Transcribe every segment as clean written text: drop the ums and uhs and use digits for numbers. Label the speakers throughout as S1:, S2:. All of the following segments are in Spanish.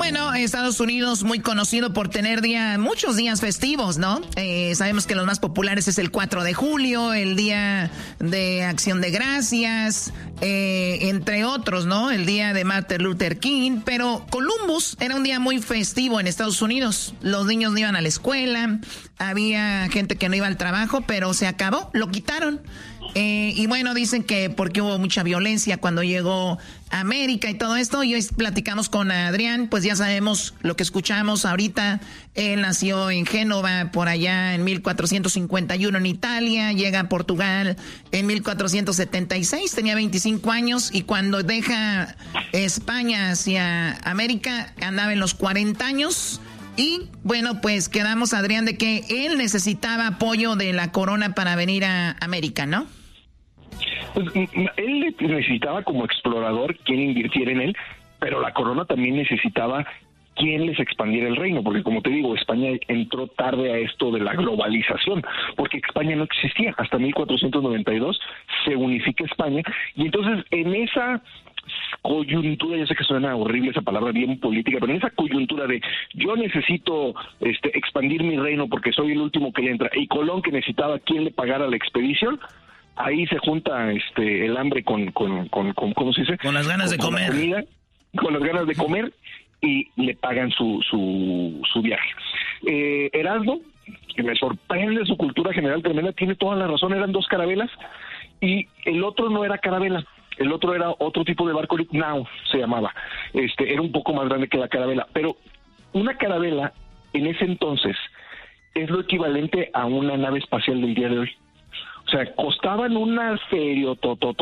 S1: Bueno, Estados Unidos muy conocido por tener muchos días festivos, ¿no? Sabemos que los más populares es el 4 de julio, el Día de Acción de Gracias, entre otros, ¿no? El Día de Martin Luther King, pero Columbus era un día muy festivo en Estados Unidos. Los niños no iban a la escuela, había gente que no iba al trabajo, pero se acabó, lo quitaron. Y bueno, dicen que porque hubo mucha violencia cuando llegó a América y todo esto. Y hoy platicamos con Adrián, pues ya sabemos lo que escuchamos ahorita. Él nació en Génova, por allá en 1451 en Italia, llega a Portugal en 1476, tenía 25 años y cuando deja España hacia América andaba en los 40 años. Y bueno, pues quedamos, Adrián, de que él necesitaba apoyo de la corona para venir a América, ¿no?
S2: Pues, él necesitaba como explorador quien invirtiera en él, pero la corona también necesitaba quien les expandiera el reino, porque como te digo, España entró tarde a esto de la globalización, porque España no existía. Hasta 1492 se unifica España, y entonces en esa coyuntura, yo sé que suena horrible esa palabra, bien política, pero en esa coyuntura de yo necesito expandir mi reino porque soy el último que le entra, y Colón que necesitaba quien le pagara la expedición, ahí se junta el hambre con ¿cómo se dice?
S1: Con las ganas de comer.
S2: Comida, con las ganas de comer, y le pagan su viaje. Erasmo, que me sorprende su cultura general tremenda, tiene toda la razón, eran 2 carabelas, y el otro no era carabela. El otro era otro tipo de barco, Now se llamaba. Era un poco más grande que la carabela, pero una carabela en ese entonces es lo equivalente a una nave espacial del día de hoy. O sea, costaban una serio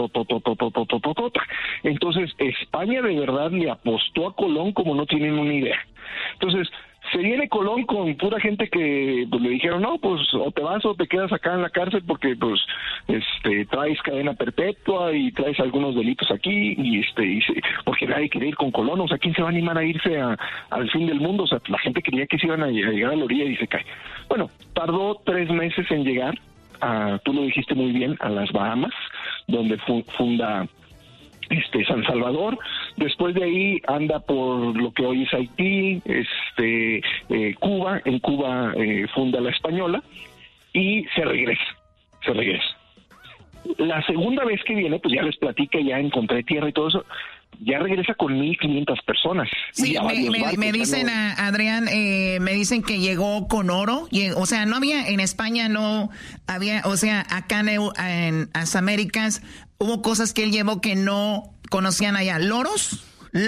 S2: Entonces, España de verdad le apostó a Colón como no tienen una idea. Entonces, se viene Colón con pura gente que pues, le dijeron, no, pues o te vas o te quedas acá en la cárcel porque pues traes cadena perpetua y traes algunos delitos aquí y porque nadie quería ir con Colón. O sea, ¿quién se va a animar a irse al fin del mundo? O sea, la gente creía que se iban a llegar a la orilla y se cae. Bueno, tardó 3 meses en llegar tú lo dijiste muy bien, a las Bahamas, donde funda San Salvador. Después de ahí anda por lo que hoy es Haití, Cuba. En Cuba funda la Española y se regresa. La segunda vez que viene, pues ya les platica, ya encontré tierra y todo eso, ya regresa con 1,500 personas.
S1: Sí, me dicen, Adrián, me dicen que llegó con oro, o sea, no había, en España no había, o sea, acá en las Américas hubo cosas que él llevó que no conocían allá, loros,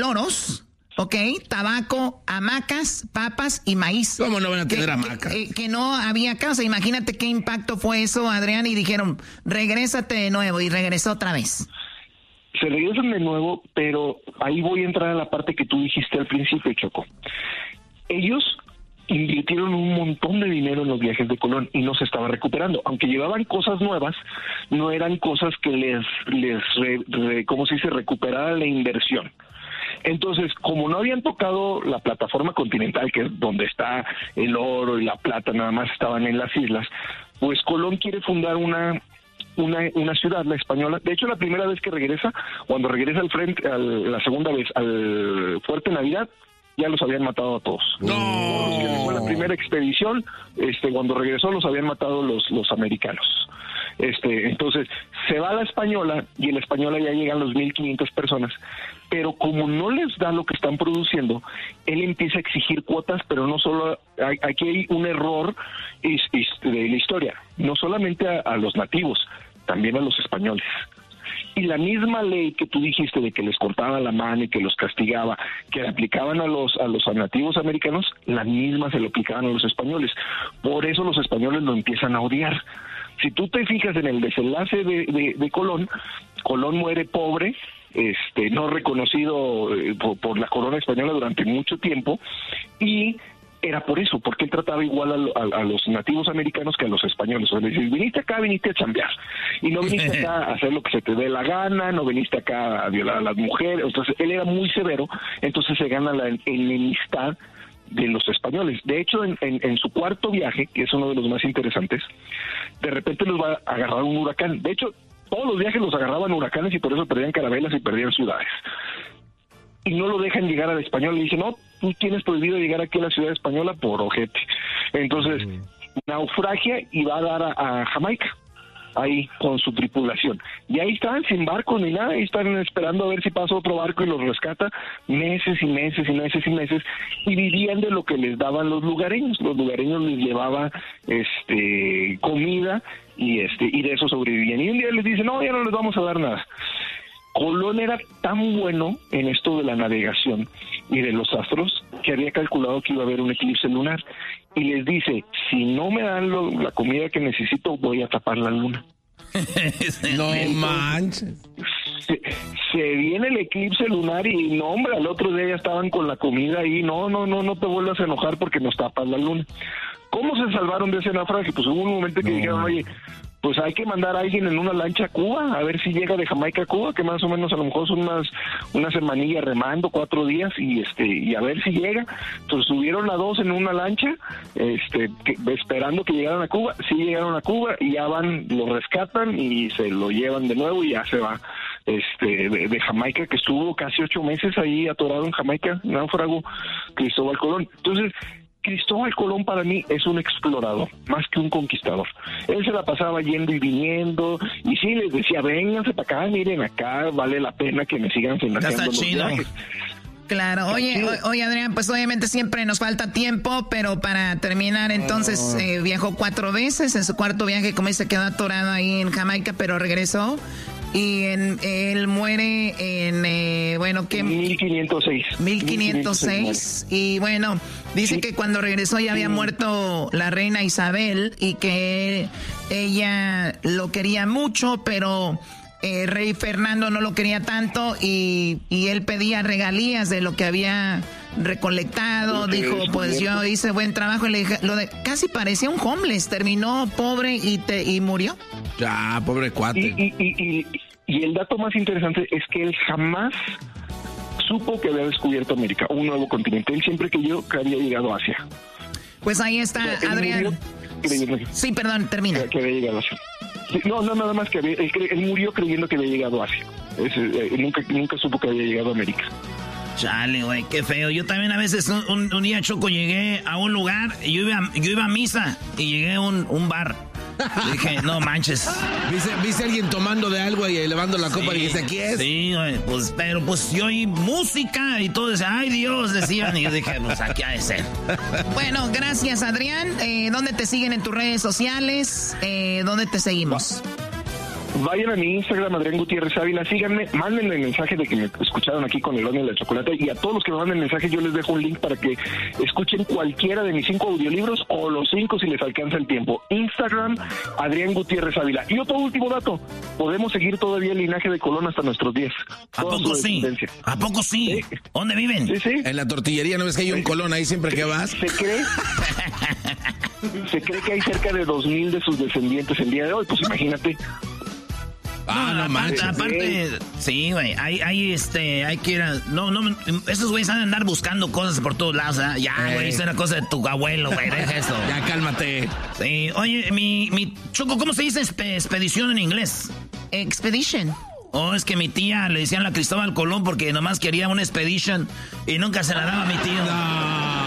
S1: ok, tabaco, hamacas, papas y maíz.
S3: ¿Cómo no van a tener hamacas?
S1: Que no había acá, o sea, imagínate qué impacto fue eso, Adrián, y dijeron, regrésate de nuevo, y regresó otra vez.
S2: Se regresan de nuevo, pero ahí voy a entrar a la parte que tú dijiste al principio, Choco. Ellos invirtieron un montón de dinero en los viajes de Colón y no se estaba recuperando. Aunque llevaban cosas nuevas, no eran cosas que ¿cómo se dice?, recuperaran la inversión. Entonces, como no habían tocado la plataforma continental, que es donde está el oro y la plata, nada más estaban en las islas, pues Colón quiere fundar una ciudad, la Española. De hecho, la primera vez que regresa, cuando regresa al frente, la segunda vez al Fuerte Navidad, ya los habían matado a todos.
S3: No.
S2: Fue la primera expedición, cuando regresó los habían matado los americanos. Entonces, se va a la Española y en la Española ya llegan los 1,500 personas, pero como no les da lo que están produciendo, él empieza a exigir cuotas, pero no solo, aquí hay un error de la historia, no solamente a los nativos, también a los españoles. Y la misma ley que tú dijiste de que les cortaba la mano y que los castigaba, que le aplicaban a los nativos americanos, la misma se lo aplicaban a los españoles. Por eso los españoles lo empiezan a odiar. Si tú te fijas en el desenlace de Colón, Colón muere pobre, no reconocido por la corona española durante mucho tiempo, y era por eso, porque él trataba igual a los nativos americanos que a los españoles. O sea, le dices, viniste acá, viniste a chambear, y no viniste acá a hacer lo que se te dé la gana, no viniste acá a violar a las mujeres. Entonces, él era muy severo, entonces se gana la enemistad de los españoles. De hecho, en su cuarto viaje, que es uno de los más interesantes, de repente los va a agarrar un huracán. De hecho, todos los viajes los agarraban huracanes y por eso perdían carabelas y perdían ciudades. y no lo dejan llegar a la Española. Le dicen, no, tú tienes prohibido llegar aquí a la ciudad española por ojete. Entonces, naufragia y va a dar a Jamaica, ahí con su tripulación. Y ahí están, sin barco ni nada, ahí están esperando a ver si pasa otro barco y los rescata, meses y meses y meses y meses, y vivían de lo que les daban los lugareños. Los lugareños les llevaba comida y de eso sobrevivían. Y un día les dicen, no, ya no les vamos a dar nada. Colón era tan bueno en esto de la navegación y de los astros que había calculado que iba a haber un eclipse lunar, y les dice, si no me dan la comida que necesito, voy a tapar la luna.
S3: No manches.
S2: Se viene el eclipse lunar y no, hombre, al otro día ya estaban con la comida ahí. No te vuelvas a enojar porque nos tapas la luna. ¿Cómo se salvaron de ese naufragio? Pues hubo un momento que dijeron, oye, pues hay que mandar a alguien en una lancha a Cuba, a ver si llega de Jamaica a Cuba, que más o menos a lo mejor son una semanilla remando, 4 días, y a ver si llega. Entonces subieron a 2 en una lancha, esperando que llegaran a Cuba. Sí llegaron a Cuba y ya van, lo rescatan y se lo llevan de nuevo y ya se va de Jamaica, que estuvo casi 8 meses ahí atorado en Jamaica, náufrago, Cristóbal Colón. Entonces, Cristóbal Colón para mí es un explorador, más que un conquistador. Él se la pasaba yendo y viniendo, y sí les decía, vénganse para acá, miren acá, vale la pena que me sigan financiando los viajes.
S1: Claro, oye Adrián, pues obviamente siempre nos falta tiempo, pero para terminar entonces viajó 4 veces, en su cuarto viaje, como dice, quedó atorado ahí en Jamaica, pero regresó. Y él muere en,
S2: 1506.
S1: 1506. Y bueno, dice que cuando regresó ya había muerto la reina Isabel y que ella lo quería mucho, pero rey Fernando no lo quería tanto y él pedía regalías de lo que había recolectado. Dijo, pues yo hice buen trabajo, y le dije, casi parecía un homeless, terminó pobre y murió.
S3: Ya, pobre cuate.
S2: Y el dato más interesante es que él jamás supo que había descubierto América, un nuevo continente. Él siempre creyó que había llegado a Asia.
S1: Pues ahí está, Adrián. Sí, perdón, termina.
S2: Que había llegado a Asia. No, nada más que él murió creyendo que había llegado a Asia. Nunca supo que había llegado a América.
S4: Chale, güey, qué feo. Yo también a veces un día, Choco, llegué a un lugar y yo iba a misa y llegué a un bar. Dije, no manches.
S3: ¿Viste a alguien tomando de algo y elevando la copa y dijiste, ¿aquí es?
S4: Sí, güey, pero yo oí música y todo decía, ay Dios, decían. Y yo dije, pues aquí ha de ser.
S1: Bueno, gracias, Adrián. ¿Dónde te siguen en tus redes sociales? ¿Dónde te seguimos?
S2: Vayan a mi Instagram, Adrián Gutiérrez Ávila, síganme, mándenme el mensaje de que me escucharon aquí con el horno de la chocolate, y a todos los que me manden mensaje yo les dejo un link para que escuchen cualquiera de mis 5 audiolibros o los 5 si les alcanza el tiempo. Instagram, Adrián Gutiérrez Ávila. Y otro último dato, podemos seguir todavía el linaje de Colón hasta nuestros días.
S4: ¿A poco sí? ¿A poco sí? ¿Sí? ¿Dónde viven?
S2: Sí.
S3: En la tortillería, ¿no ves que hay un Colón ahí siempre que vas?
S2: Se cree que hay cerca de 2,000 de sus descendientes el día de hoy, pues imagínate.
S4: No manches. Aparte, sí, güey, hay que ir a... No, esos güeyes van a andar buscando cosas por todos lados, ¿eh? Ya, güey, eso era cosa de tu abuelo, güey, deja eso.
S3: Ya, cálmate.
S4: Sí, oye, mi Choco, ¿cómo se dice expedición en inglés?
S1: Expedition.
S4: Es que mi tía le decían la Cristóbal Colón porque nomás quería una expedition y nunca se la daba a mi tío.
S3: No.